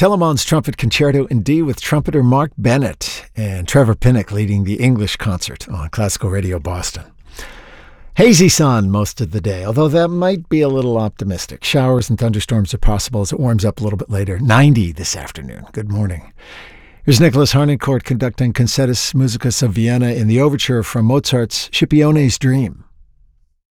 Telemann's Trumpet Concerto in D with trumpeter Mark Bennett and Trevor Pinnock leading the English concert on Classical Radio Boston. Hazy sun most of the day, although that might be a little optimistic. Showers and thunderstorms are possible as it warms up a little bit later. 90 this afternoon. Good morning. Here's Nicholas Harnoncourt conducting Concertus Musicus of Vienna in the overture from Mozart's Scipione's Dream.